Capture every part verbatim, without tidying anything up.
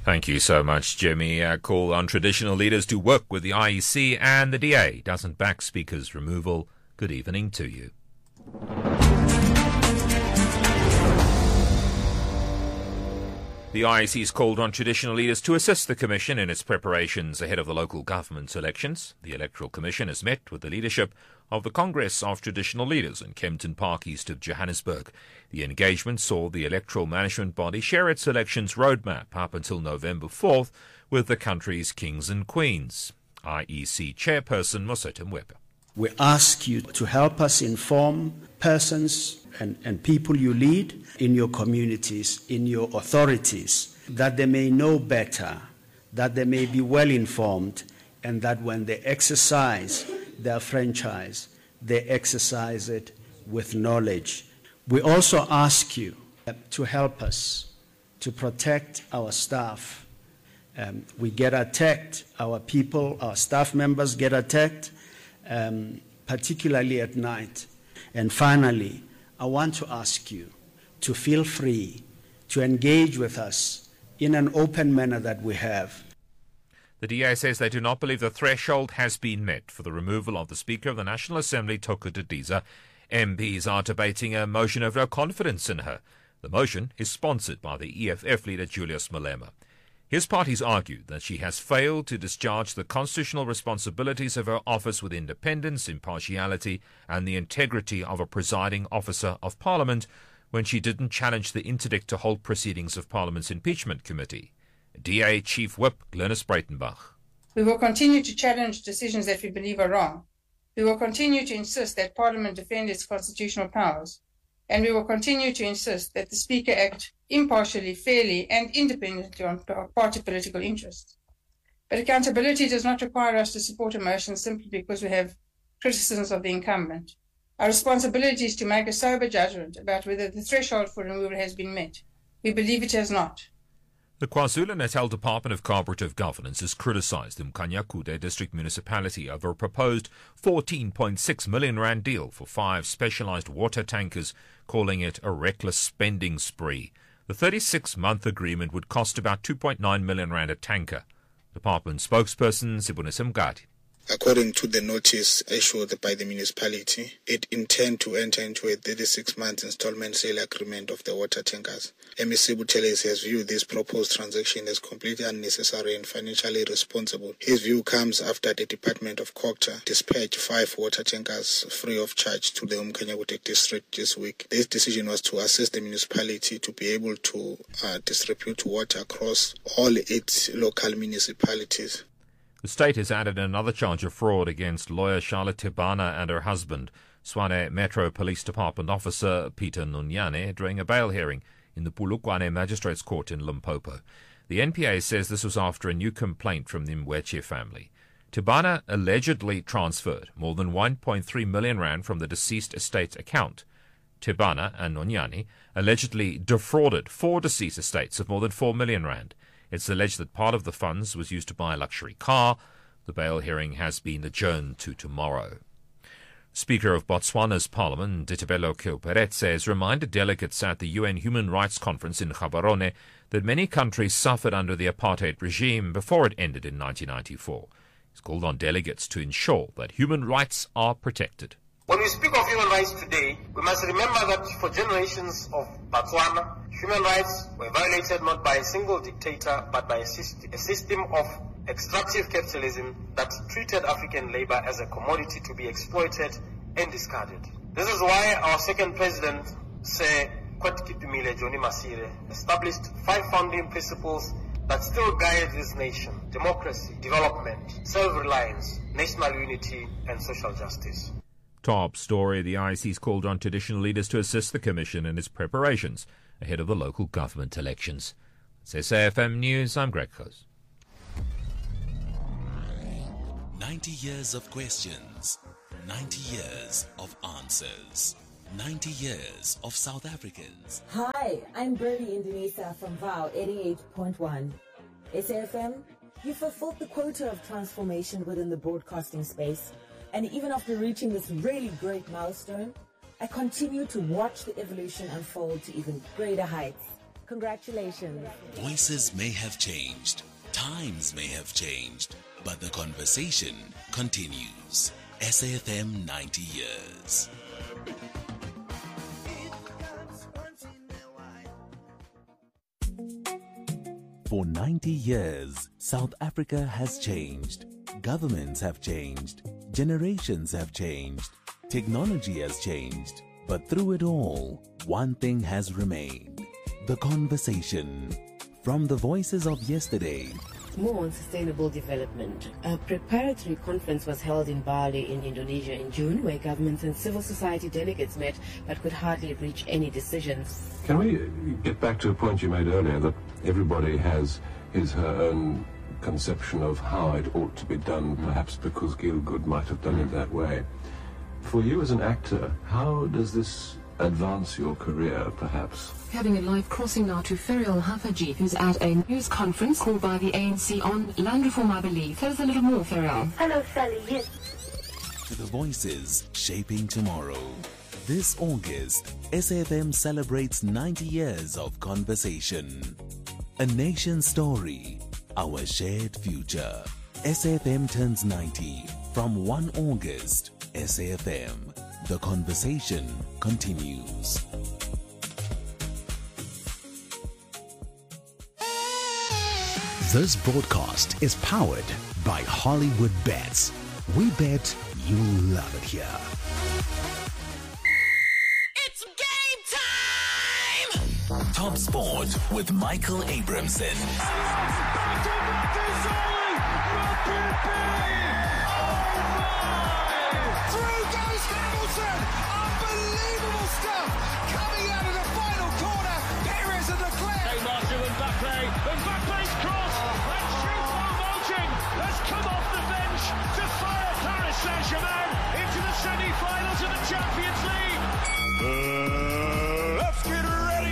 Thank you so much, Jimmy. A call on traditional leaders to work with the I E C and the D A doesn't back Speaker's removal. Good evening to you. The I E C's called on traditional leaders to assist the Commission in its preparations ahead of the local government elections. The Electoral Commission has met with the leadership of the Congress of Traditional Leaders in Kempton Park, east of Johannesburg. The engagement saw the electoral management body share its elections roadmap up until November fourth with the country's kings and queens. I E C Chairperson Moseta Mwepa. We ask you to help us inform persons and, and people you lead in your communities, in your authorities, that they may know better, that they may be well informed, and that when they exercise their franchise, they exercise it with knowledge. We also ask you to help us to protect our staff. Um, we get attacked, our people, our staff members get attacked, um, particularly at night. And finally, I want to ask you to feel free to engage with us in an open manner that we have. The D A says they do not believe the threshold has been met for the removal of the Speaker of the National Assembly, Thoko Didiza. M Ps are debating a motion of no confidence in her. The motion is sponsored by the E F F leader Julius Malema. His parties argue that she has failed to discharge the constitutional responsibilities of her office with independence, impartiality, and the integrity of a presiding officer of Parliament when she didn't challenge the interdict to hold proceedings of Parliament's impeachment committee. D A Chief Whip Glenys Breitenbach. We will continue to challenge decisions that we believe are wrong. We will continue to insist that Parliament defend its constitutional powers. And we will continue to insist that the Speaker act impartially, fairly, and independently on party political interests. But accountability does not require us to support a motion simply because we have criticisms of the incumbent. Our responsibility is to make a sober judgment about whether the threshold for removal has been met. We believe it has not. The KwaZulu-Natal Department of Cooperative Governance has criticised the Mkhanyakude district municipality over a proposed fourteen point six million rand deal for five specialised water tankers, calling it a reckless spending spree. The thirty-six month agreement would cost about two point nine million rand a tanker. Department spokesperson Sibonisa Mgadi. According to the notice issued by the municipality, it intends to enter into a thirty-six month installment sale agreement of the water tankers. M E C Buthelezi has viewed this proposed transaction as completely unnecessary and financially irresponsible. His view comes after the Department of Cocta dispatched five water tankers free of charge to the Mkhanyakude district this week. This decision was to assist the municipality to be able to uh, distribute water across all its local municipalities. The state has added another charge of fraud against lawyer Charlotte Tebana and her husband, Tshwane Metro Police Department officer Peter Nunyane, during a bail hearing in the Polokwane Magistrates Court in Limpopo. The N P A says this was after a new complaint from the Mweche family. Tebana allegedly transferred more than one point three million rand from the deceased estate's account. Tebana and Nunyane allegedly defrauded four deceased estates of more than four million rand. It's alleged that part of the funds was used to buy a luxury car. The bail hearing has been adjourned to tomorrow. Speaker of Botswana's Parliament, Ditebelo Keoperetse, has reminded delegates at the U N Human Rights Conference in Gaborone that many countries suffered under the apartheid regime before it ended in nineteen ninety-four. He's called on delegates to ensure that human rights are protected. When we speak of human rights today, we must remember that for generations of Botswana, human rights were violated not by a single dictator, but by a system, a system of extractive capitalism that treated African labor as a commodity to be exploited and discarded. This is why our second president, Sir Kwatkipimile Johnny Masire, established five founding principles that still guide this nation: democracy, development, self-reliance, national unity, and social justice. Top story, the I E C's called on traditional leaders to assist the Commission in its preparations ahead of the local government elections. That's S A F M News, I'm Greg Close. ninety years of questions, ninety years of answers, ninety years of South Africans. Hi, I'm Bernie Indonesia from V O W eighty-eight point one. S A F M, you fulfilled the quota of transformation within the broadcasting space. And even after reaching this really great milestone, I continue to watch the evolution unfold to even greater heights. Congratulations. Voices may have changed, times may have changed, but the conversation continues. S A F M ninety years. For ninety years, South Africa has changed. Governments have changed. Generations have changed. Technology has changed. But through it all, one thing has remained. The conversation. From the voices of yesterday. More on sustainable development. A preparatory conference was held in Bali in Indonesia in June, where governments and civil society delegates met but could hardly reach any decisions. Can we get back to a point you made earlier, that everybody has his her own conception of how it ought to be done, perhaps because Gielgud might have done it that way. For you as an actor, how does this advance your career, perhaps? Having a live crossing now to Ferial Hafaji, who's at a news conference called by the A N C on land reform, I believe. Tell us a little more, Ferial. Hello, Sally. Yes. To the voices shaping tomorrow. This August, S A F M celebrates ninety years of conversation. A nation story, our shared future. S A F M turns ninety from first of August. S A F M. The conversation continues. This broadcast is powered by Hollywood Bets. We bet you'll love it here. It's game time! Top Sport with Michael Abramson. Through goes Hamilton! Unbelievable stuff! Coming out of the final corner, Perez and Leclerc! Neymar to Mbappe, Mbappe's cross, and Choupo-Moting has come off the bench to fire Paris Saint-Germain into the semi-finals of the Champions League! Uh, let's get ready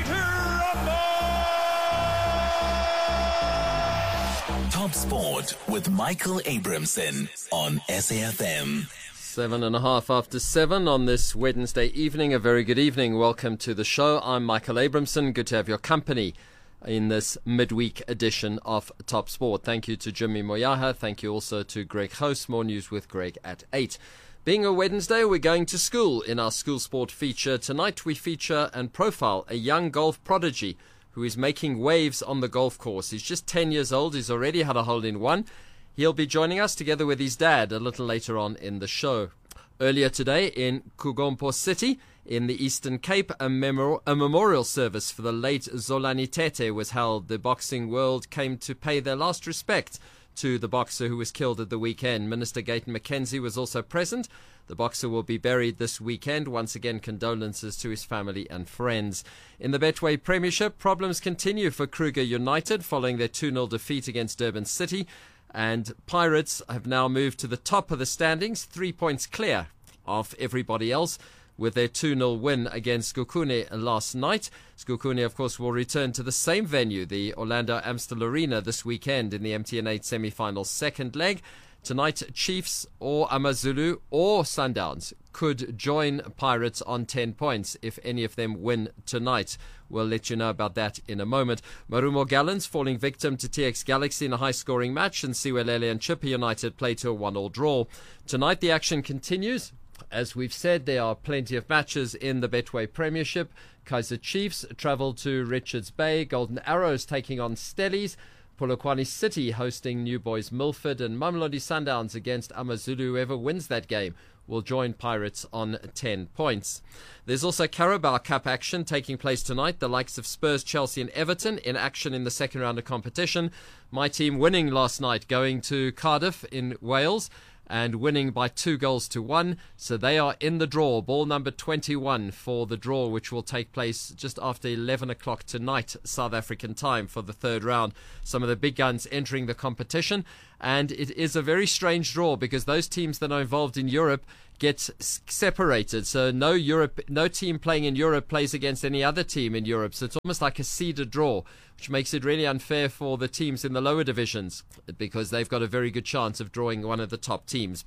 to rumble! Top Sport with Michael Abramson on S A F M. Seven and a half after seven on this Wednesday evening. A very good evening. Welcome to the show. I'm Michael Abramson. Good to have your company in this midweek edition of Top Sport. Thank you to Jimmy Moyaha. Thank you also to Greg House. More news with Greg at eight. Being a Wednesday, we're going to school in our school sport feature. Tonight we feature and profile a young golf prodigy who is making waves on the golf course. He's just ten years old. He's already had a hole-in-one. He'll be joining us together with his dad a little later on in the show. Earlier today in Kugompo City in the Eastern Cape, a, memor- a memorial service for the late Zolani Tete was held. The boxing world came to pay their last respect to the boxer who was killed at the weekend. Minister Gayton McKenzie was also present. The boxer will be buried this weekend. Once again, condolences to his family and friends. In the Betway Premiership, problems continue for Kruger United following their two nil defeat against Durban City. And Pirates have now moved to the top of the standings, three points clear of everybody else with their two nil win against Skukune last night. Skukune, of course, will return to the same venue, the Orlando Amstel Arena, this weekend in the M T N eight semi-final second leg. Tonight, Chiefs or Amazulu or Sundowns could join Pirates on ten points if any of them win tonight. We'll let you know about that in a moment. Marumo Gallants falling victim to T X Galaxy in a high-scoring match, and Siwelele and Chippa United play to a one all draw. Tonight, the action continues. As we've said, there are plenty of matches in the Betway Premiership. Kaizer Chiefs travel to Richards Bay. Golden Arrows taking on Stellies. Polokwane City hosting New Boys Milford, and Mamelodi Sundowns against Amazulu. Whoever wins that game will join Pirates on ten points. There's also Carabao Cup action taking place tonight. The likes of Spurs, Chelsea and Everton in action in the second round of competition. My team winning last night, going to Cardiff in Wales and winning by two goals to one. So they are in the draw. Ball number twenty-one for the draw, which will take place just after eleven o'clock tonight, South African time, for the third round. Some of the big guns entering the competition. And it is a very strange draw because those teams that are involved in Europe get separated. So no Europe, no team playing in Europe plays against any other team in Europe. So it's almost like a seeded draw, which makes it really unfair for the teams in the lower divisions because they've got a very good chance of drawing one of the top teams. But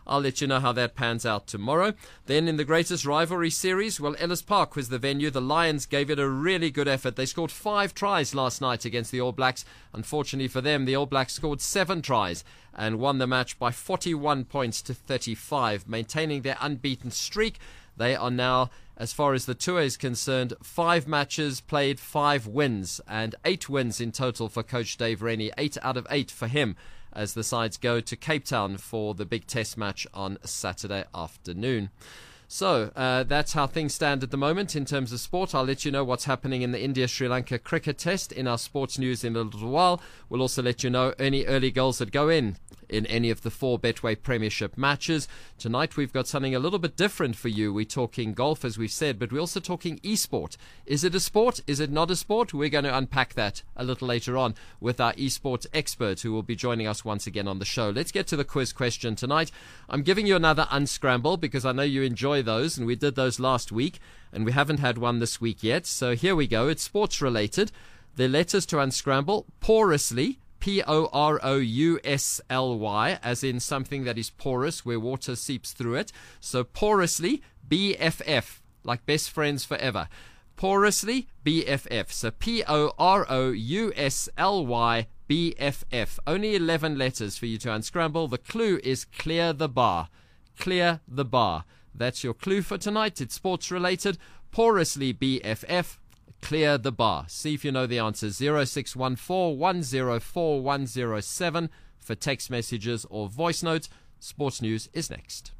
I'll let you know how that pans out tomorrow. Then in the greatest rivalry series, well, Ellis Park was the venue. The Lions gave it a really good effort. They scored five tries last night against the All Blacks. Unfortunately for them, the All Blacks scored seven tries and won the match by forty-one points to thirty-five, maintaining their unbeaten streak. They are now, as far as the tour is concerned, five matches played, five wins, and eight wins in total for coach Dave Rennie. Eight out of eight for him as the sides go to Cape Town for the big test match on Saturday afternoon. So uh, that's how things stand at the moment in terms of sport. I'll let you know what's happening in the India-Sri Lanka cricket test in our sports news in a little while. We'll also let you know any early goals that go in in any of the four Betway Premiership matches. Tonight we've got something a little bit different for you. We're talking golf, as we've said, but we're also talking e-sport. Is it a sport? Is it not a sport? We're going to unpack that a little later on with our e-sports expert who will be joining us once again on the show. Let's get to the quiz question tonight. I'm giving you another unscramble because I know you enjoy those, and we did those last week, and we haven't had one this week yet. So here we go. It's sports related. The letters to unscramble: porously, P O R O U S L Y, as in something that is porous, where water seeps through it. So porously, B F F, like best friends forever. Porously, B F F. So P O R O U S L Y, B F F. Only eleven letters for you to unscramble. The clue is clear the bar. Clear the bar. That's your clue for tonight. It's sports related. Porously, B F F. Clear the bar. See if you know the answers. zero six one four, one zero four, one zero seven for text messages or voice notes. Sports news is next.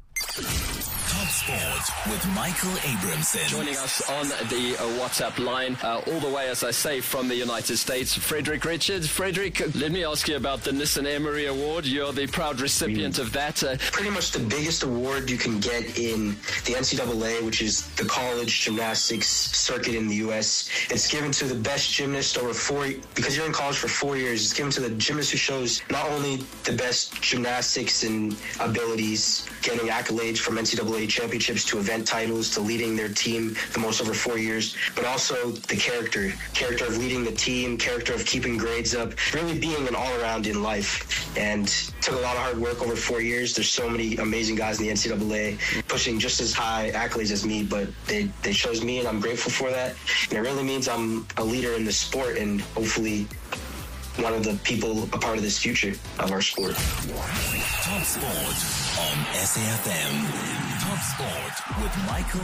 Top Sport with Michael Abramson. Joining us on the uh, WhatsApp line, uh, all the way, as I say, from the United States, Frederick Richards. Frederick, let me ask you about the Nissan Emery Award. You're the proud recipient of that. Uh, Pretty much the biggest award you can get in the N C double A, which is the college gymnastics circuit in the U S. It's given to the best gymnast over four, because you're in college for four years, it's given to the gymnast who shows not only the best gymnastics and abilities, getting accolades from N C double A championships to event titles to leading their team the most over four years, but also the character, character of leading the team, character of keeping grades up, really being an all-around in life. And took a lot of hard work over four years. There's so many amazing guys in the N C double A pushing just as high accolades as me, but they, they chose me, and I'm grateful for that. And it really means I'm a leader in the sport and hopefully one of the people a part of this future of our sport. Top Sport on S A F M. Top Sport with Michael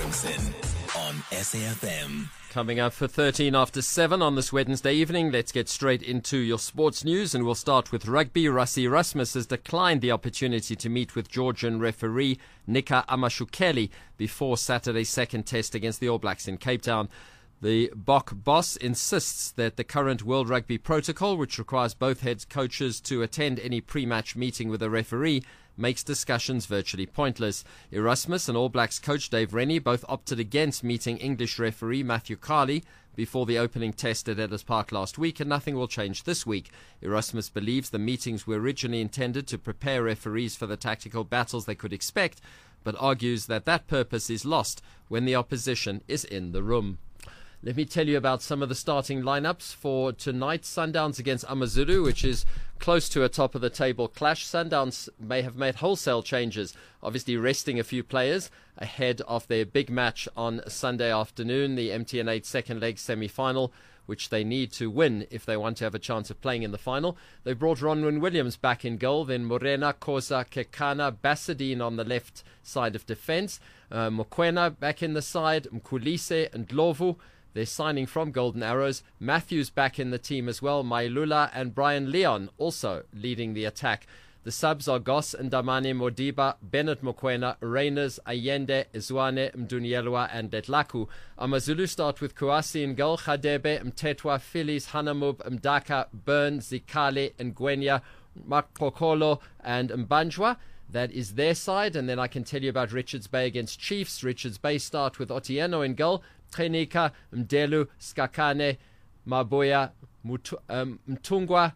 Abramson on S A F M. Coming up for thirteen after seven on this Wednesday evening, let's get straight into your sports news, and we'll start with rugby. Rassie Erasmus has declined the opportunity to meet with Georgian referee Nika Amashukeli before Saturday's second test against the All Blacks in Cape Town. The B O C boss insists that the current World Rugby protocol, which requires both head coaches to attend any pre-match meeting with a referee, makes discussions virtually pointless. Erasmus and All Blacks coach Dave Rennie both opted against meeting English referee Matthew Carley before the opening test at Ellis Park last week, and nothing will change this week. Erasmus believes the meetings were originally intended to prepare referees for the tactical battles they could expect, but argues that that purpose is lost when the opposition is in the room. Let me tell you about some of the starting lineups for tonight. Sundowns against Amazulu, which is close to a top-of-the-table clash. Sundowns may have made wholesale changes, obviously resting a few players ahead of their big match on Sunday afternoon, the M T N eight second leg semi-final, which they need to win if they want to have a chance of playing in the final. They brought Ronwen Williams back in goal, then Morena, Koza, Kekana, Basadine on the left side of defence, uh, Mokwena back in the side, Mkhulise and Lovu. They're signing from Golden Arrows. Matthews back in the team as well. Mailula and Brian Leon also leading the attack. The subs are Goss and Damani Modiba, Bennett Mokwena, Reyners, Allende, Zwane, Mdunielwa and Letlaku. Amazulu start with Kuasi in goal, Khadebe, Mtetwa, Phillies, Hanamub, Mdaka, Byrne, Zikale, Ngwenya, Makokolo and Mbanjwa. That is their side. And then I can tell you about Richards Bay against Chiefs. Richards Bay start with Otieno in goal, Trenika, Mdelu, Skakane, Maboya, Mutu, um, Mtungwa,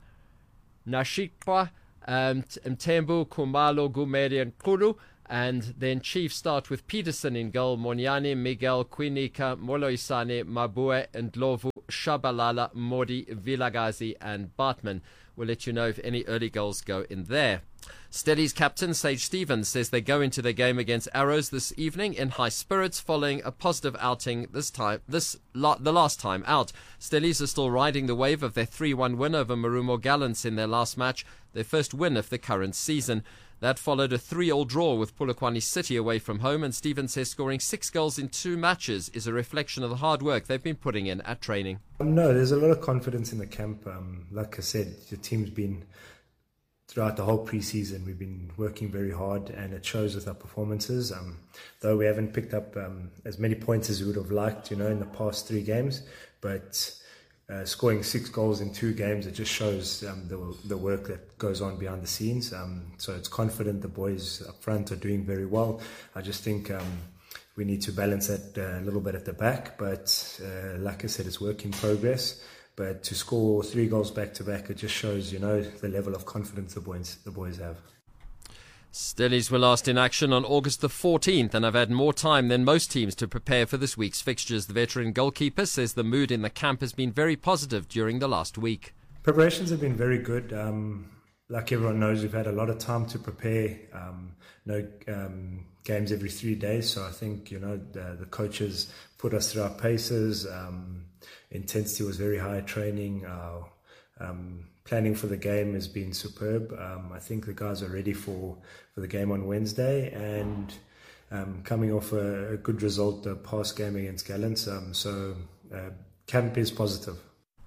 Nashikwa, um, Mtembu, Kumalo, Gumeri and Kulu. And then Chiefs start with Peterson in goal, Monyane, Miguel, Quinika, Moloisane, Mabue and Lovu, Shabalala, Modi, Vilagazi and Bartman. We'll let you know if any early goals go in there. Steady's captain, Sage Stevens, says they go into their game against Arrows this evening in high spirits following a positive outing this time, this la- the last time out. Steadies are still riding the wave of their three one win over Marumo Gallants in their last match, their first win of the current season. That followed a three all draw with Polokwane City away from home, and Stevens says scoring six goals in two matches is a reflection of the hard work they've been putting in at training. Um, no, there's a lot of confidence in the camp. Um, like I said, the team's been... Throughout the whole pre-season, we've been working very hard, and it shows with our performances. Um, though we haven't picked up um, as many points as we would have liked, you know, in the past three games, but uh, scoring six goals in two games, it just shows um, the the work that goes on behind the scenes. Um, so it's confident. The boys up front are doing very well. I just think um, we need to balance that uh, a little bit at the back. But uh, like I said, it's work in progress. But to score three goals back-to-back, it just shows, you know, the level of confidence the boys the boys have. Stellies were last in action on August the fourteenth and have had more time than most teams to prepare for this week's fixtures. The veteran goalkeeper says the mood in the camp has been very positive during the last week. Preparations have been very good. Um, like everyone knows, we've had a lot of time to prepare. Um, no um, games every three days, so I think, you know, the, the coaches put us through our paces. Um, Intensity was very high at training. Our um, planning for the game has been superb. Um, I think the guys are ready for, for the game on Wednesday, and um, coming off a, a good result, the past game against Gallants. Um, so uh, camp is positive.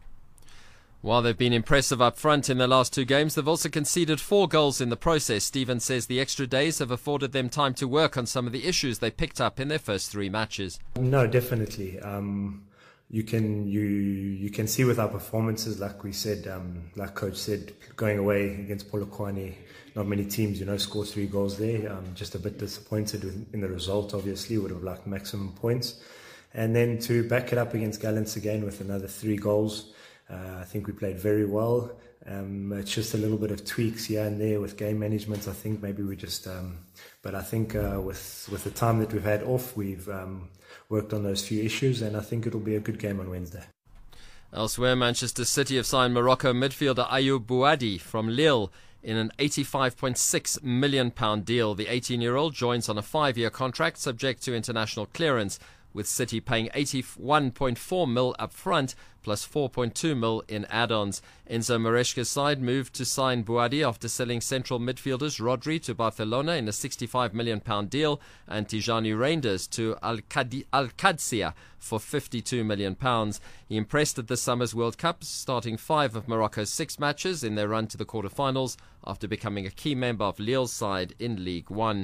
While they've been impressive up front in their last two games, they've also conceded four goals in the process. Stevens says the extra days have afforded them time to work on some of the issues they picked up in their first three matches. No, definitely. Um, You can you you can see with our performances, like we said, um, like Coach said, going away against Polokwane, not many teams, you know, score three goals there. Um, just a bit disappointed in the result. Obviously, would have liked maximum points, and then to back it up against Gallants again with another three goals. Uh, I think we played very well. Um, it's just a little bit of tweaks here and there with game management. I think maybe we just, um, but I think uh, with with the time that we've had off, we've um, worked on those few issues, and I think it'll be a good game on Wednesday. Elsewhere, Manchester City have signed Morocco midfielder Ayoub Bouadi from Lille in an eighty-five point six million pounds deal. The eighteen-year-old joins on a five-year contract subject to international clearance, with City paying eighty-one point four mil up front plus four point two mil in add-ons. Enzo Maresca's side moved to sign Bouadi after selling central midfielders Rodri to Barcelona in a sixty-five million pounds deal and Tijani Reinders to Al-Qadsiya for fifty-two million pounds. He impressed at this summer's World Cup, starting five of Morocco's six matches in their run to the quarter-finals after becoming a key member of Lille's side in League One.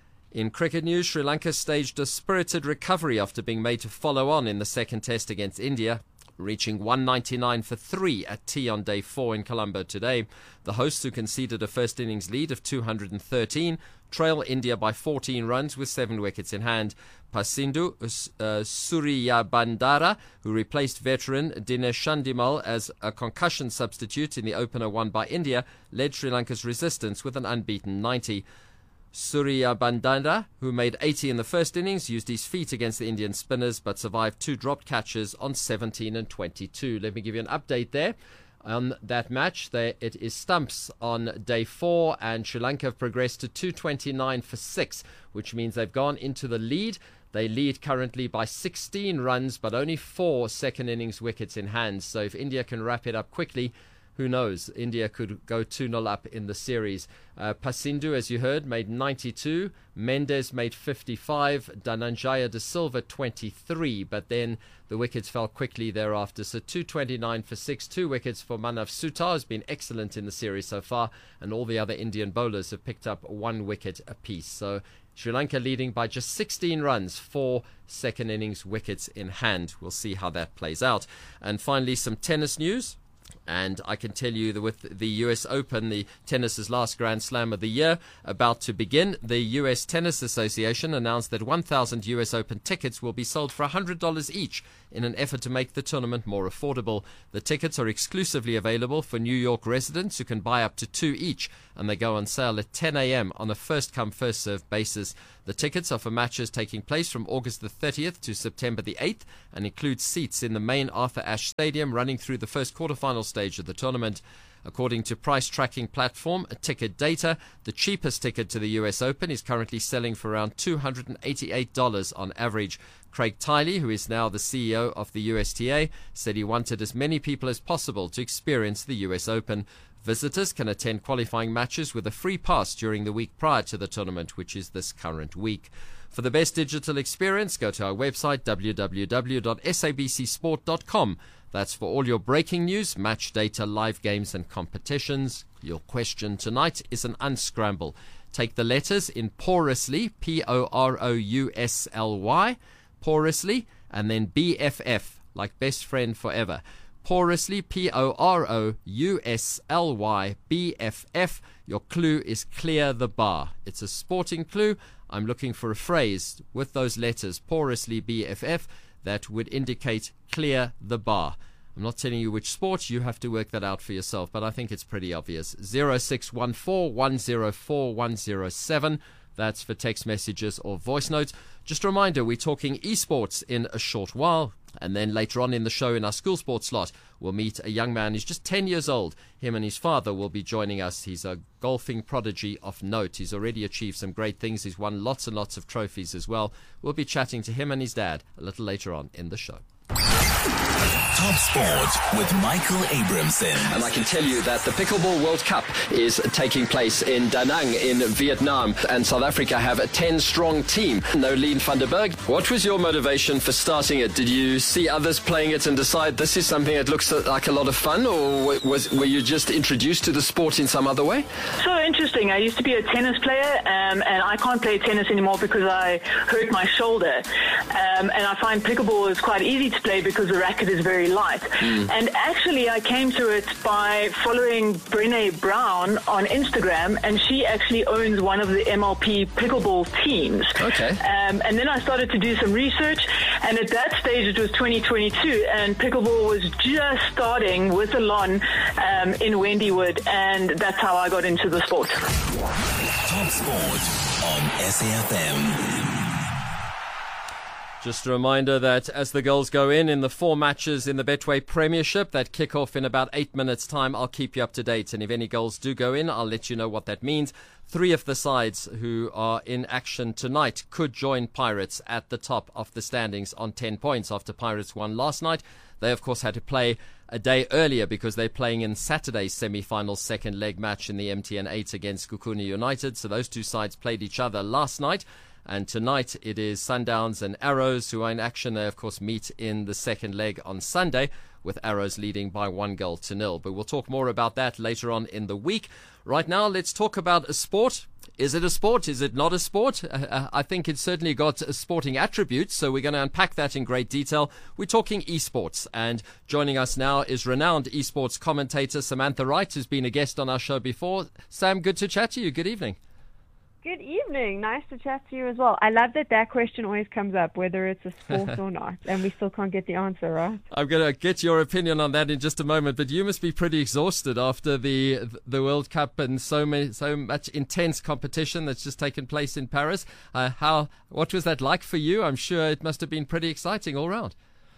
In cricket news, Sri Lanka staged a spirited recovery after being made to follow on in the second test against India, reaching one ninety-nine for three at tea on day four in Colombo today. The hosts, who conceded a first innings lead of two hundred thirteen, trail India by fourteen runs with seven wickets in hand. Pasindu uh, Suriyabandara, who replaced veteran Dinesh Chandimal as a concussion substitute in the opener won by India, led Sri Lanka's resistance with an unbeaten ninety. Suriyabandara, who made eighty in the first innings, used his feet against the Indian spinners but survived two dropped catches on seventeen and twenty-two. Let me give you an update there on that match. There it is stumps on day four, and Sri Lanka have progressed to two twenty-nine for six, which means they've gone into the lead. They lead currently by sixteen runs, but only four second innings wickets in hand. So if India can wrap it up quickly, who knows? India could go two nil up in the series. Uh, Pasindu, as you heard, made ninety-two. Mendes made fifty-five. Dhananjaya De Silva twenty-three. But then the wickets fell quickly thereafter. So two twenty-nine for six. Two wickets for Manav Sutar, has been excellent in the series so far. And all the other Indian bowlers have picked up one wicket apiece. So Sri Lanka leading by just sixteen runs, four second innings wickets in hand. We'll see how that plays out. And finally, some tennis news. And I can tell you that with the U S Open, the tennis's last Grand Slam of the year, about to begin, the U S Tennis Association announced that one thousand U S Open tickets will be sold for one hundred dollars each in an effort to make the tournament more affordable. The tickets are exclusively available for New York residents who can buy up to two each, and they go on sale at ten a.m. on a first-come, first-served basis. The tickets are for matches taking place from August the thirtieth to September the eighth and include seats in the main Arthur Ashe Stadium running through the first quarterfinal stage of the tournament. According to price tracking platform Ticket Data, the cheapest ticket to the U S Open is currently selling for around two hundred eighty-eight dollars on average. Craig Tiley, who is now the C E O of the U S T A, said he wanted as many people as possible to experience the U S Open. Visitors can attend qualifying matches with a free pass during the week prior to the tournament, which is this current week. For the best digital experience, go to our website w w w dot s a b c sport dot com. That's for all your breaking news, match data, live games and competitions. Your question tonight is an unscramble. Take the letters in porously, P O R O U S L Y, porously, and then B F F, like best friend forever. Porously, P O R O U S L Y, B F F. Your clue is clear the bar. It's a sporting clue. I'm looking for a phrase with those letters, porously, B F F, that would indicate clear the bar. I'm not telling you which sport. You have to work that out for yourself, but I think it's pretty obvious. zero six one four, one zero four, one zero seven. That's for text messages or voice notes. Just a reminder, we're talking esports in a short while. And then later on in the show, in our school sports slot, we'll meet a young man. He's just ten years old. Him and his father will be joining us. He's a golfing prodigy of note. He's already achieved some great things. He's won lots and lots of trophies as well. We'll be chatting to him and his dad a little later on in the show. Top Sport with Michael Abramson. And I can tell you that the Pickleball World Cup is taking place in Da Nang in Vietnam, and South Africa have a ten-strong team. Nolene van der Berg, what was your motivation for starting it? Did you see others playing it and decide this is something that looks like a lot of fun, or was were you just introduced to the sport in some other way? So interesting. I used to be a tennis player, um, and I can't play tennis anymore because I hurt my shoulder. Um, and I find pickleball is quite easy to play because the racket is very light. Mm. And actually, I came to it by following Brené Brown on Instagram, and she actually owns one of the M L P pickleball teams. Okay. Um, and then I started to do some research, and at that stage, it was twenty twenty-two, and pickleball was just starting with Alon um, in Wendywood, and that's how I got into the sport. Top Sport on S A F M. Just a reminder that as the girls go in, in the four matches in the Betway Premiership that kick off in about eight minutes' time, I'll keep you up to date. And if any goals do go in, I'll let you know what that means. Three of the sides who are in action tonight could join Pirates at the top of the standings on ten points after Pirates won last night. They, of course, had to play a day earlier because they're playing in Saturday's semi-final second leg match in the M T N eight against Kukuni United. So those two sides played each other last night. And tonight it is Sundowns and Arrows who are in action. They, of course, meet in the second leg on Sunday, with Arrows leading by one goal to nil. But we'll talk more about that later on in the week. Right now, let's talk about a sport. Is it a sport? Is it not a sport? Uh, I think it's certainly got a sporting attributes, so we're going to unpack that in great detail. We're talking esports, and joining us now is renowned esports commentator Samantha Wright, who's been a guest on our show before. Sam, good to chat to you. Good evening. Good evening. Nice to chat to you as well. I love that that question always comes up, whether it's a sport or not, and we still can't get the answer, right? I'm going to get your opinion on that in just a moment, but you must be pretty exhausted after the the World Cup and so many, so much intense competition that's just taken place in Paris. Uh, how? What was that like for you? I'm sure it must have been pretty exciting all round.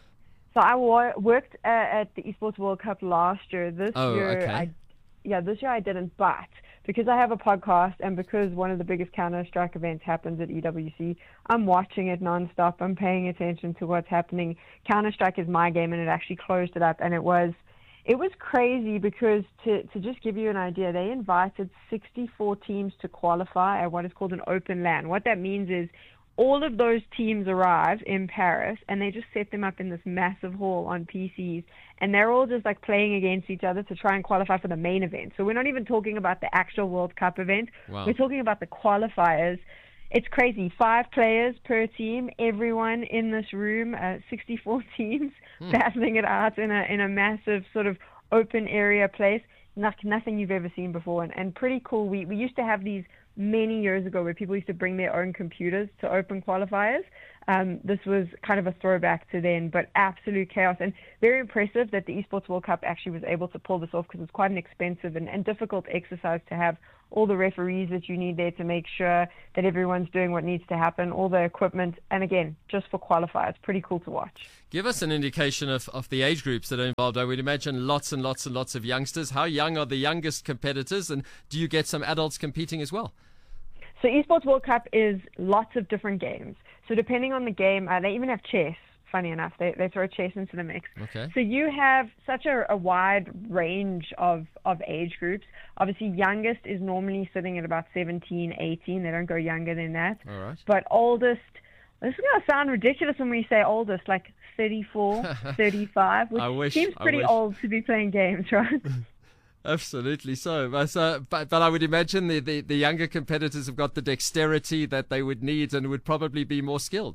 So I wa- worked uh, at the Esports World Cup last year. This oh, year, okay. I, yeah, this year I didn't, but because I have a podcast and because one of the biggest Counter-Strike events happens at E W C, I'm watching it nonstop. I'm paying attention to what's happening. Counter-Strike is my game, and it actually closed it up. And it was it was crazy because, to, to just give you an idea, they invited sixty-four teams to qualify at what is called an open LAN. What that means is all of those teams arrive in Paris, and they just set them up in this massive hall on P Cs, and they're all just like playing against each other to try and qualify for the main event. So we're not even talking about the actual World Cup event. Wow. We're talking about the qualifiers. It's crazy. Five players per team, everyone in this room, uh, sixty-four teams hmm. battling it out in a in a massive sort of open area place. Like nothing you've ever seen before, and, and pretty cool. We we used to have these many years ago where people used to bring their own computers to open qualifiers. Um, this was kind of a throwback to then, but absolute chaos, and very impressive that the Esports World Cup actually was able to pull this off, because it's quite an expensive and, and difficult exercise to have all the referees that you need there to make sure that everyone's doing what needs to happen, all the equipment, and again, just for qualifiers, pretty cool to watch. Give us an indication of, of the age groups that are involved. I would imagine lots and lots and lots of youngsters. How young are the youngest competitors, and do you get some adults competing as well? So Esports World Cup is lots of different games. So depending on the game, uh, they even have chess, funny enough. They they throw chess into the mix. Okay. So you have such a, a wide range of, of age groups. Obviously, youngest is normally sitting at about seventeen, eighteen. They don't go younger than that. All right. But oldest, this is going to sound ridiculous when we say oldest, like thirty-four, thirty-five, which I wish, seems I pretty wish. old to be playing games, right? Absolutely so. But, so but, but I would imagine the, the, the younger competitors have got the dexterity that they would need and would probably be more skilled.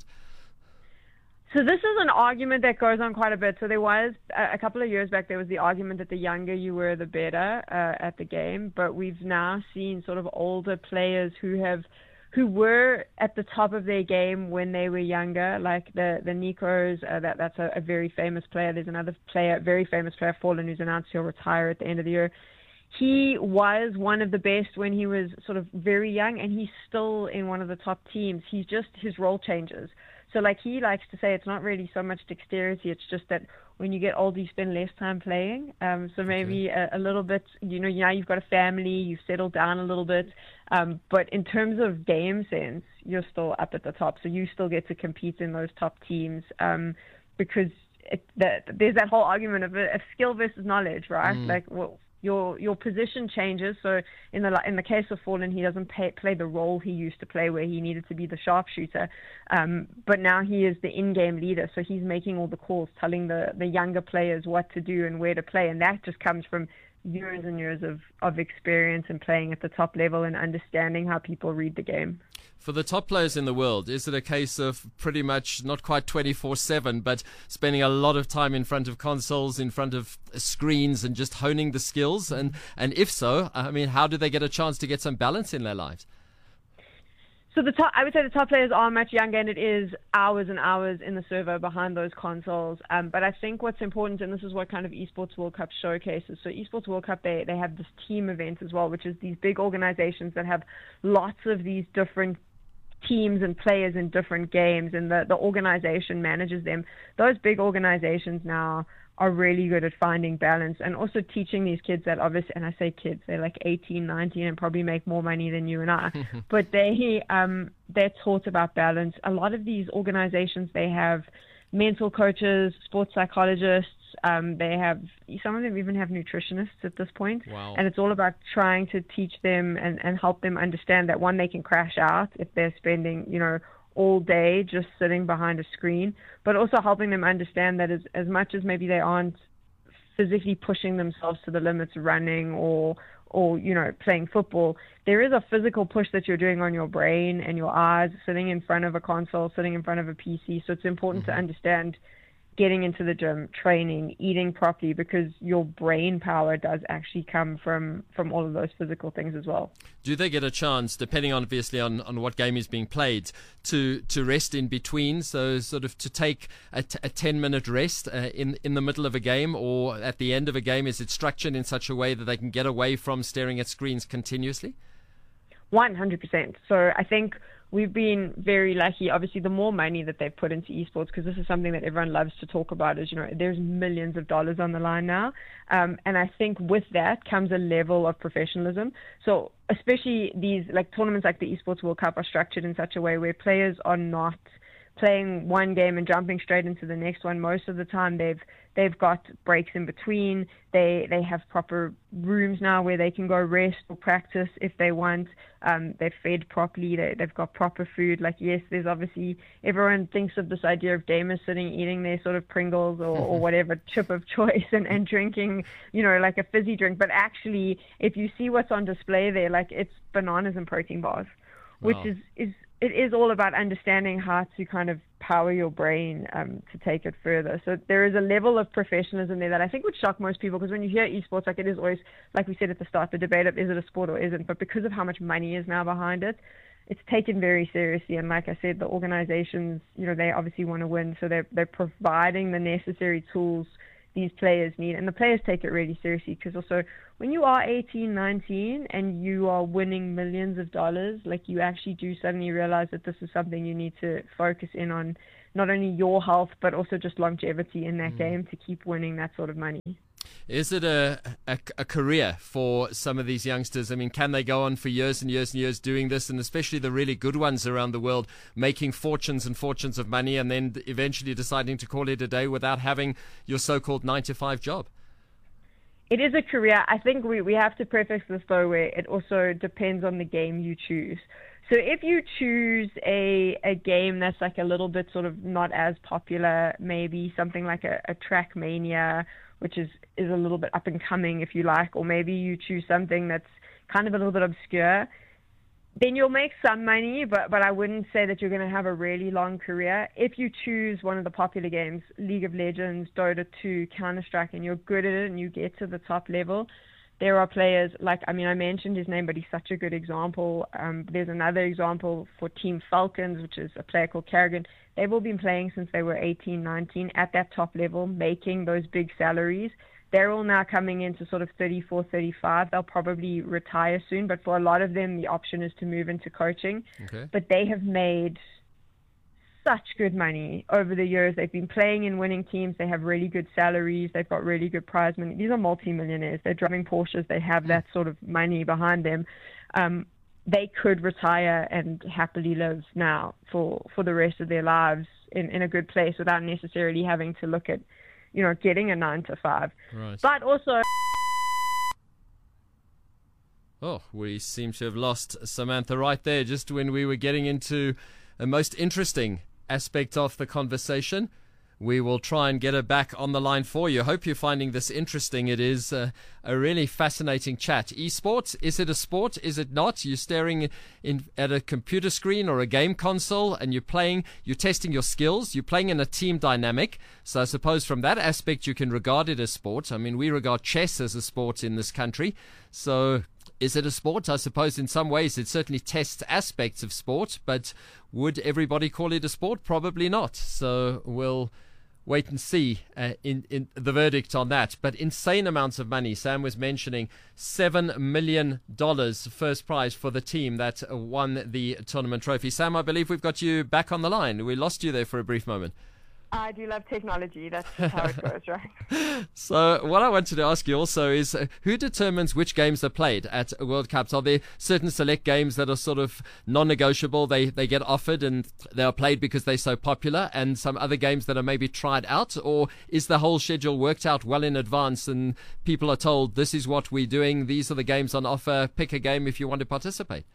So this is an argument that goes on quite a bit. So there was, a couple of years back, there was the argument that the younger you were, the better uh, at the game. But we've now seen sort of older players who have, who were at the top of their game when they were younger, like the, the Nikos, uh, that, that's a, a very famous player. There's another player, very famous player, Fallen, who's announced he'll retire at the end of the year. He was one of the best when he was sort of very young, and he's still in one of the top teams. He's just, his role changes. So like he likes to say, it's not really so much dexterity, it's just that when you get older, you spend less time playing. Um, so maybe okay. a, a little bit, you know, now you've got a family, you've settled down a little bit. Um, but in terms of game sense, you're still up at the top. So you still get to compete in those top teams um, because it, the, there's that whole argument of, of skill versus knowledge, right? Mm. Like, well, Your your position changes. So in the in the case of Fallen, he doesn't pay, play the role he used to play, where he needed to be the sharpshooter. Um, but now he is the in-game leader, so he's making all the calls, telling the, the younger players what to do and where to play, and that just comes from years and years of, of experience and playing at the top level and understanding how people read the game. For the top players in the world, is it a case of pretty much not quite twenty-four seven, but spending a lot of time in front of consoles, in front of screens, and just honing the skills? And, and if so, I mean, how do they get a chance to get some balance in their lives? So the top, I would say the top players are much younger, and it is hours and hours in the server behind those consoles. Um, but I think what's important, and this is what kind of Esports World Cup showcases. So Esports World Cup, they, they have this team event as well, which is these big organizations that have lots of these different teams and players in different games, and the, the organization manages them. Those big organizations now are really good at finding balance and also teaching these kids that obviously, and I say kids, they're like eighteen, nineteen and probably make more money than you and I, but they, um, they're taught about balance. A lot of these organizations, they have mental coaches, sports psychologists, um, they have, some of them even have nutritionists at this point. Wow. And it's all about trying to teach them and, and help them understand that, one, they can crash out if they're spending, you know, all day just sitting behind a screen, but also helping them understand that as, as much as maybe they aren't physically pushing themselves to the limits, running or, or, you know, playing football, there is a physical push that you're doing on your brain and your eyes, sitting in front of a console, sitting in front of a P C. So it's important mm-hmm. to understand getting into the gym, training, eating properly, because your brain power does actually come from, from all of those physical things as well. Do they get a chance, depending on obviously on, on what game is being played, to, to rest in between? So sort of to take a, t- a ten minute rest uh, in, in the middle of a game or at the end of a game? Is it structured in such a way that they can get away from staring at screens continuously? one hundred percent. So I think we've been very lucky. Obviously, the more money that they've put into esports, because this is something that everyone loves to talk about, is, you know, there's millions of dollars on the line now. Um, and I think with that comes a level of professionalism. So especially these like tournaments like the Esports World Cup are structured in such a way where players are not playing one game and jumping straight into the next one. Most of the time they've they've got breaks in between. They they have proper rooms now where they can go rest or practice if they want. Um, they're fed properly. They, they've got proper food. Like, yes, there's obviously, everyone thinks of this idea of gamers sitting eating their sort of Pringles or, or whatever chip of choice and, and drinking, you know, like a fizzy drink. But actually, if you see what's on display there, like it's bananas and protein bars, which Wow. is, is it is all about understanding how to kind of power your brain um, to take it further. So there is a level of professionalism there that I think would shock most people, because when you hear esports, like it is always, like we said at the start, the debate of is it a sport or isn't, but because of how much money is now behind it, it's taken very seriously. And like I said, the organizations, you know, they obviously want to win, so they're they're providing the necessary tools these players need, and the players take it really seriously, because also when you are eighteen, nineteen and you are winning millions of dollars, like, you actually do suddenly realize that this is something you need to focus in on, not only your health but also just longevity in that mm. game to keep winning that sort of money. Is it a, a a career for some of these youngsters? I mean, can they go on for years and years and years doing this, and especially the really good ones around the world, making fortunes and fortunes of money, and then eventually deciding to call it a day without having your so-called nine to five job? It is a career. I think we, we have to preface this, though, where it also depends on the game you choose. So if you choose a a game that's like a little bit sort of not as popular, maybe something like a, a Trackmania, which is, is a little bit up and coming, if you like, or maybe you choose something that's kind of a little bit obscure, then you'll make some money, but, but I wouldn't say that you're going to have a really long career. If you choose one of the popular games, League of Legends, Dota two, Counter-Strike, and you're good at it and you get to the top level, there are players like, I mean, I mentioned his name, but he's such a good example. Um, there's another example for Team Falcons, which is a player called Kerrigan. They've all been playing since they were eighteen, nineteen at that top level, making those big salaries. They're all now coming into sort of thirty-four, thirty-five. They'll probably retire soon, but for a lot of them, the option is to move into coaching. Okay. But they have made such good money over the years. They've been playing in winning teams. They have really good salaries. They've got really good prize money. These are multi-millionaires. They're driving Porsches. They have that sort of money behind them. Um, they could retire and happily live now for, for the rest of their lives in, in a good place without necessarily having to look at, you know, getting a nine to five. Right. But also... Oh, we seem to have lost Samantha right there, just when we were getting into a most interesting aspect of the conversation. We will try and get her back on the line for you. Hope you're finding this interesting. It is a, a really fascinating chat. Esports, is it a sport? Is it not? You're staring in, at a computer screen or a game console, and you're playing, you're testing your skills. You're playing in a team dynamic. So I suppose from that aspect, you can regard it as sport. I mean, we regard chess as a sport in this country. So is it a sport? I suppose in some ways it certainly tests aspects of sport, but would everybody call it a sport? Probably not. So we'll wait and see uh, in, in the verdict on that. But insane amounts of money. Sam was mentioning seven million dollars first prize for the team that won the tournament trophy. Sam, I believe we've got you back on the line. We lost you there for a brief moment. I do love technology. That's just how it goes, right? So what I wanted to ask you also is, uh, who determines which games are played at World Cups? Are there certain select games that are sort of non-negotiable? They they get offered and they are played because they're so popular, and some other games that are maybe tried out? Or is the whole schedule worked out well in advance and people are told, this is what we're doing, these are the games on offer, pick a game if you want to participate?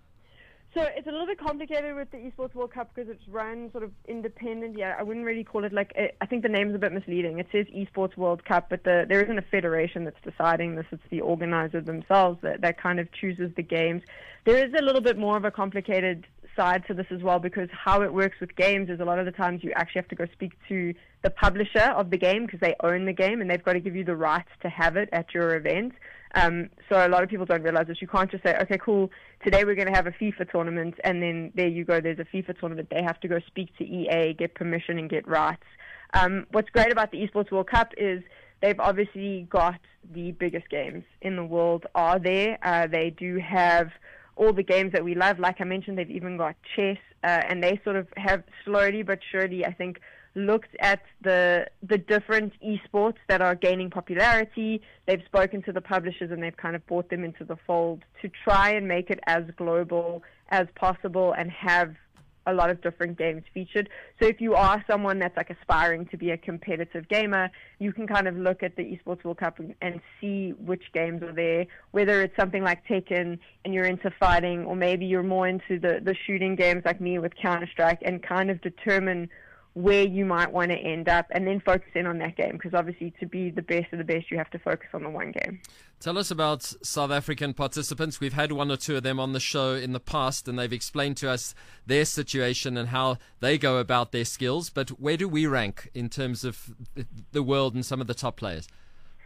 So it's a little bit complicated with the Esports World Cup because it's run sort of independently. I wouldn't really call it like, I think the name's a bit misleading. It says Esports World Cup, but the, there isn't a federation that's deciding this. It's the organizer themselves that, that kind of chooses the games. There is a little bit more of a complicated side to this as well, because how it works with games is a lot of the times you actually have to go speak to the publisher of the game because they own the game and they've got to give you the rights to have it at your event. Um, so a lot of people don't realize this. You can't just say, okay, cool, today we're going to have a FIFA tournament, and then there you go, there's a FIFA tournament. They have to go speak to E A, get permission, and get rights. Um, what's great about the Esports World Cup is they've obviously got the biggest games in the world are there. Uh, they do have all the games that we love. Like I mentioned, they've even got chess, uh, and they sort of have slowly but surely, I think, looked at the the different esports that are gaining popularity. They've spoken to the publishers and they've kind of brought them into the fold to try and make it as global as possible and have a lot of different games featured. So if you are someone that's like aspiring to be a competitive gamer, you can kind of look at the Esports World Cup and, and see which games are there, whether it's something like Tekken and you're into fighting, or maybe you're more into the, the shooting games like me with Counter-Strike, and kind of determine where you might want to end up and then focus in on that game, because obviously to be the best of the best you have to focus on the one game. Tell us about South African participants. We've had one or two of them on the show in the past and they've explained to us their situation and how they go about their skills, but where do we rank in terms of the world and some of the top players?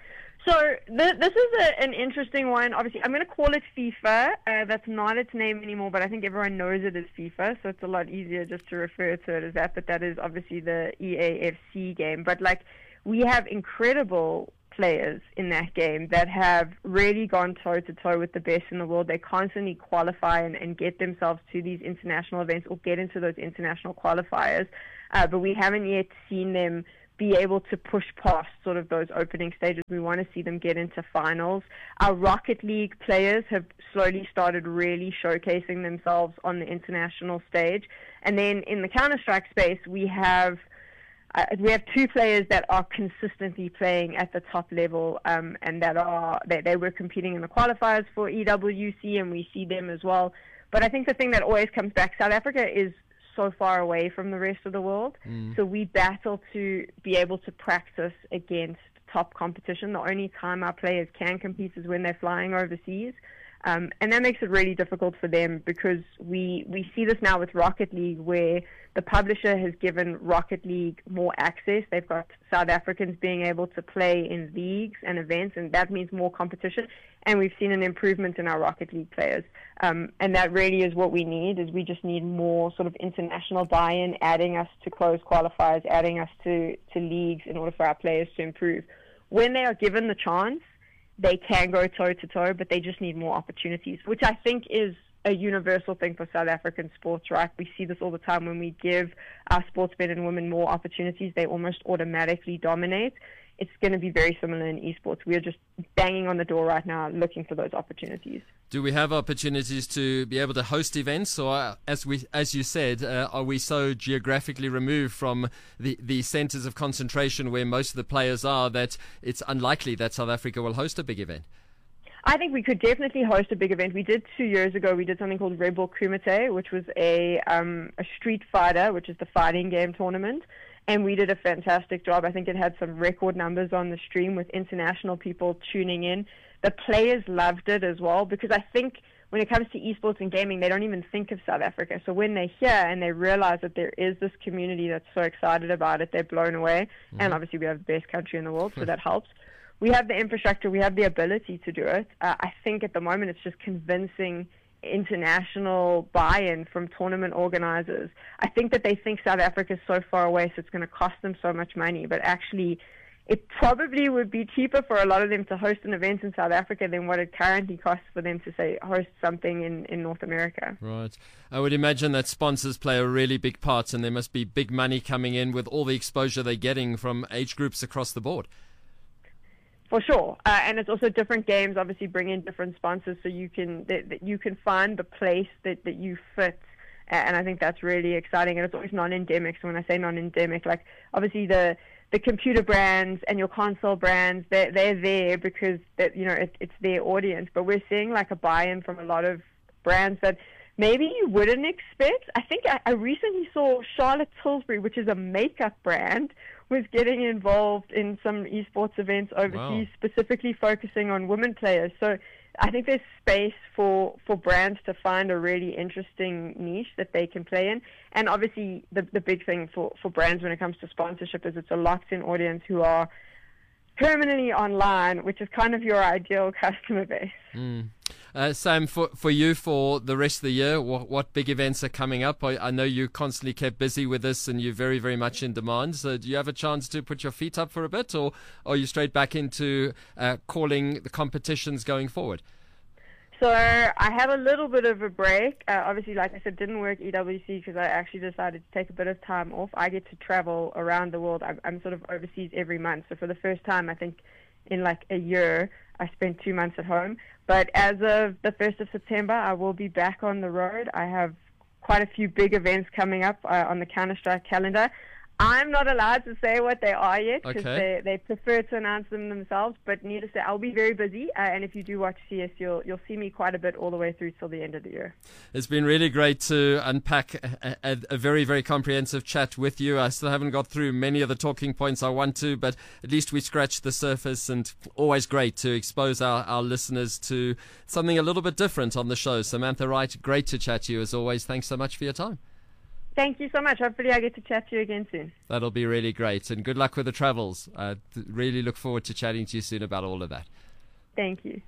So th- this is a, an interesting one. Obviously, I'm going to call it FIFA. Uh, that's not its name anymore, but I think everyone knows it as FIFA, so it's a lot easier just to refer to it as that. But that is obviously the E A F C game. But like, we have incredible players in that game that have really gone toe-to-toe with the best in the world. They constantly qualify and, and get themselves to these international events or get into those international qualifiers, uh, but we haven't yet seen them be able to push past sort of those opening stages. We want to see them get into finals. Our Rocket League players have slowly started really showcasing themselves on the international stage. And then in the Counter-Strike space, we have Uh, we have two players that are consistently playing at the top level, um, and that are they, they were competing in the qualifiers for E W C, and we see them as well. But I think the thing that always comes back, South Africa is so far away from the rest of the world, mm. so we battle to be able to practice against top competition. The only time our players can compete is when they're flying overseas. Um, and that makes it really difficult for them, because we, we see this now with Rocket League, where the publisher has given Rocket League more access. They've got South Africans being able to play in leagues and events, and that means more competition. And we've seen an improvement in our Rocket League players. Um, and that really is what we need, is we just need more sort of international buy-in, adding us to closed qualifiers, adding us to, to leagues in order for our players to improve. When they are given the chance, they can go toe-to-toe, but they just need more opportunities, which I think is a universal thing for South African sports, right? We see this all the time. When we give our sportsmen and women more opportunities, they almost automatically dominate. It's going to be very similar in esports. We're just banging on the door right now looking for those opportunities. Do we have opportunities to be able to host events, or uh, as we, as you said, uh, are we so geographically removed from the, the centres of concentration where most of the players are that it's unlikely that South Africa will host a big event? I think we could definitely host a big event. We did two years ago. We did something called Red Bull Kumite, which was a um, a Street Fighter, which is the fighting game tournament. And we did a fantastic job. I think it had some record numbers on the stream with international people tuning in. The players loved it as well, because I think when it comes to esports and gaming, they don't even think of South Africa. So when they hear and they realize that there is this community that's so excited about it, they're blown away. Mm-hmm. And obviously we have the best country in the world, so that helps. We have the infrastructure. We have the ability to do it. Uh, I think at the moment it's just convincing international buy-in from tournament organizers. I think that they think South Africa is so far away, so it's going to cost them so much money, but actually it probably would be cheaper for a lot of them to host an event in South Africa than what it currently costs for them to, say, host something in, in North America. Right. I would imagine that sponsors play a really big part, and there must be big money coming in with all the exposure they're getting from age groups across the board. For sure, uh, and it's also different games. Obviously, bring in different sponsors, so you can that, that you can find the place that, that you fit, and I think that's really exciting. And it's always non-endemic. So when I say non-endemic, like obviously the the computer brands and your console brands, they're they're there because that you know it, it's their audience. But we're seeing like a buy-in from a lot of brands that maybe you wouldn't expect. I think I, I recently saw Charlotte Tilbury, which is a makeup brand, was getting involved in some esports events overseas, wow. specifically focusing on women players. So I think there's space for, for brands to find a really interesting niche that they can play in. And obviously the the big thing for, for brands when it comes to sponsorship is it's a locked-in audience who are permanently online, which is kind of your ideal customer base. Mm. Uh, Sam, for for you, for the rest of the year, what, what big events are coming up? I, I know you constantly kept busy with this and you're very, very much in demand. So do you have a chance to put your feet up for a bit, or are you straight back into uh, calling the competitions going forward? So I have a little bit of a break. Uh, obviously, like I said, didn't work E W C because I actually decided to take a bit of time off. I get to travel around the world. I'm, I'm sort of overseas every month. So for the first time, I think in like a year, I spent two months at home. But as of the first of September, I will be back on the road. I have quite a few big events coming up uh, on the Counter-Strike calendar. I'm not allowed to say what they are yet because okay. they, they prefer to announce them themselves. But needless to say, I'll be very busy. Uh, and if you do watch C S, you'll you'll see me quite a bit all the way through till the end of the year. It's been really great to unpack a, a, a very, very comprehensive chat with you. I still haven't got through many of the talking points I want to, but at least we scratched the surface, and always great to expose our, our listeners to something a little bit different on the show. Samantha Wright, great to chat to you as always. Thanks so much for your time. Thank you so much. Hopefully I get to chat to you again soon. That'll be really great. And good luck with the travels. Uh, th- really look forward to chatting to you soon about all of that. Thank you.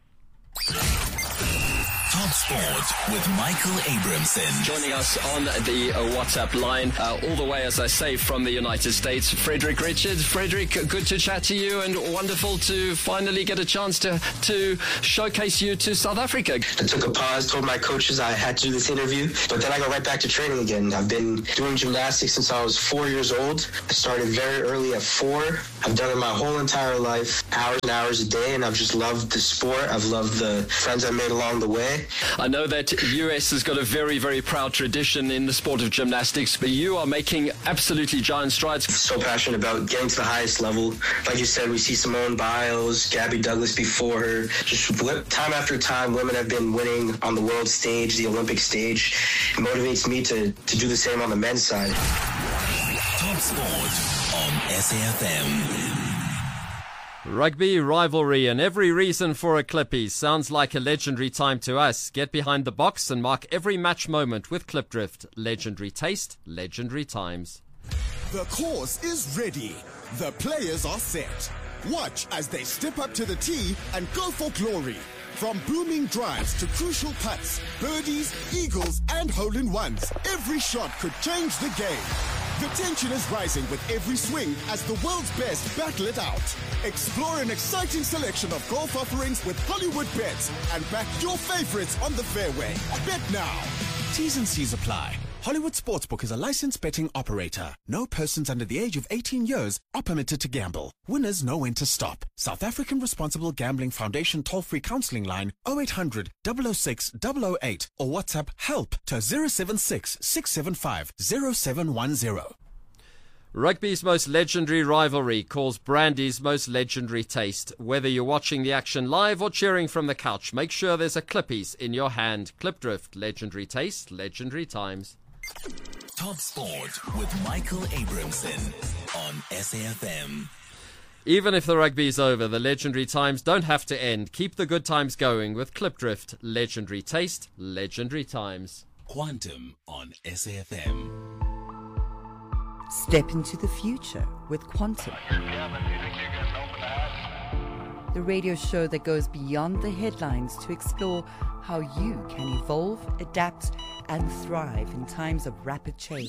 Top Sport with Michael Abramson. Joining us on the uh, WhatsApp line, uh, all the way, as I say, from the United States, Frederick Richards. Frederick, good to chat to you and wonderful to finally get a chance to, to showcase you to South Africa. I took a pause, told my coaches I had to do this interview, but then I go right back to training again. I've been doing gymnastics since I was four years old. I started very early at four. I've done it my whole entire life, hours and hours a day, and I've just loved the sport. I've loved the friends I made along the way. I know that U S has got a very, very proud tradition in the sport of gymnastics, but you are making absolutely giant strides. So passionate about getting to the highest level. Like you said, we see Simone Biles, Gabby Douglas before her. Just time after time, women have been winning on the world stage, the Olympic stage. It motivates me to, to do the same on the men's side. Top Sport on S A F M. Rugby rivalry and every reason for a Clippy sounds like a legendary time to us. Get behind the box and mark every match moment with Klipdrift. Legendary taste, legendary times. The course is ready. The players are set. Watch as they step up to the tee and go for glory. From booming drives to crucial putts, birdies, eagles, and hole-in-ones, every shot could change the game. The tension is rising with every swing as the world's best battle it out. Explore an exciting selection of golf offerings with Hollywood Bets and back your favorites on the fairway. Bet now. T's and C's apply. Hollywood Sportsbook is a licensed betting operator. No persons under the age of eighteen years are permitted to gamble. Winners know when to stop. South African Responsible Gambling Foundation toll-free counseling line oh eight hundred, double oh six, double oh eight or WhatsApp help to zero seven six, six seven five, zero seven one zero. Rugby's most legendary rivalry calls brandy's most legendary taste. Whether you're watching the action live or cheering from the couch, make sure there's a Clippies in your hand. Klipdrift, legendary taste, legendary times. Top Sport with Michael Abramson on S A F M. Even if the rugby's over, the legendary times don't have to end. Keep the good times going with Klipdrift, legendary taste, legendary times. Quantum on S A F M. Step into the future with Quantum. The radio show that goes beyond the headlines to explore how you can evolve, adapt, and thrive in times of rapid change.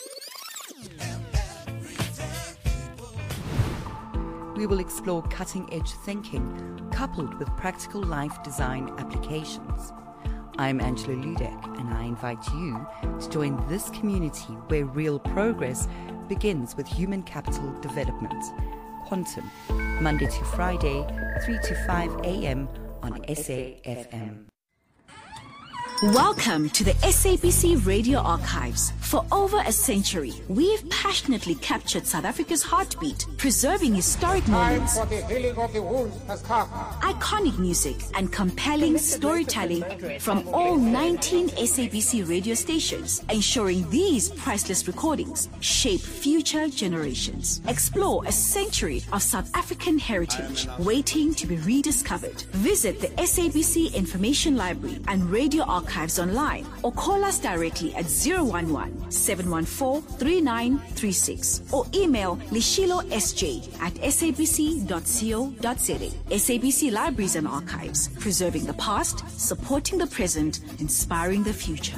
We will explore cutting-edge thinking coupled with practical life design applications. I'm Angela Ludek, and I invite you to join this community where real progress begins with human capital development. Quantum, Monday to Friday, three to five a.m. on S A F M. Welcome to the S A B C Radio Archives. For over a century, we've passionately captured South Africa's heartbeat, preserving historic moments, for the healing of the wounds has come. iconic music, and compelling storytelling from all nineteen S A B C radio stations, ensuring these priceless recordings shape future generations. Explore a century of South African heritage waiting to be rediscovered. Visit the S A B C Information Library and Radio Archives online or call us directly at zero one one, seven one four, three nine three six or email lishilo s j at s a b c dot co dot z a. S A B C Libraries and Archives, preserving the past, supporting the present, inspiring the future.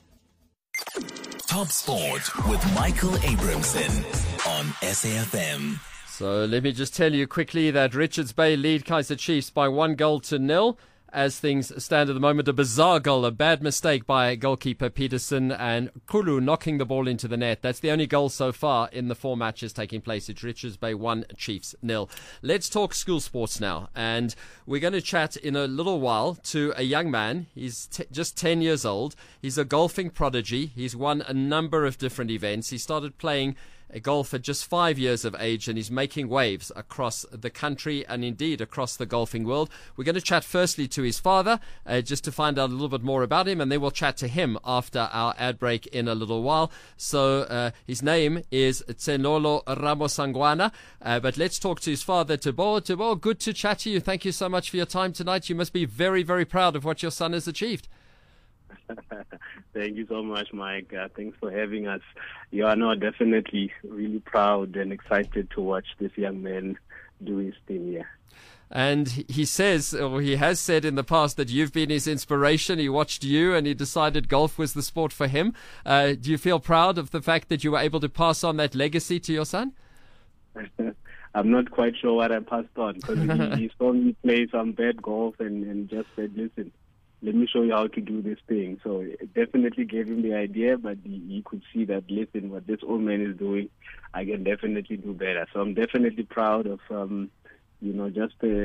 Top Sport with Michael Abramson on S A F M. So let me just tell you quickly that Richards Bay lead Kaizer Chiefs by one goal to nil. As things stand at the moment, a bizarre goal, a bad mistake by goalkeeper Peterson, and Kulu knocking the ball into the net. That's the only goal so far in the four matches taking place. It's Richards Bay one, Chiefs nil. Let's talk school sports now, and we're going to chat in a little while to a young man. He's t- just ten years old. He's a golfing prodigy. He's won a number of different events. He started playing golf at just five years of age, and he's making waves across the country and indeed across the golfing world. We're going to chat firstly to his father uh, just to find out a little bit more about him, and then we'll chat to him after our ad break in a little while. So uh, his name is Tsenolo Ramosangwana, uh, but let's talk to his father, Tebo. Tebo, good to chat to you. Thank you so much for your time tonight. You must be very, very proud of what your son has achieved. Thank you so much, Mike. Uh, thanks for having us. You are now definitely really proud and excited to watch this young man do his thing here. And he says, or he has said in the past, that you've been his inspiration. He watched you and he decided golf was the sport for him. Uh, do you feel proud of the fact that you were able to pass on that legacy to your son? I'm not quite sure what I passed on, because he, he saw me play some bad golf and, and just said, listen, let me show you how to do this thing. So it definitely gave him the idea, but he, he could see that, listen, what this old man is doing, I can definitely do better. So I'm definitely proud of, um, you know, just uh,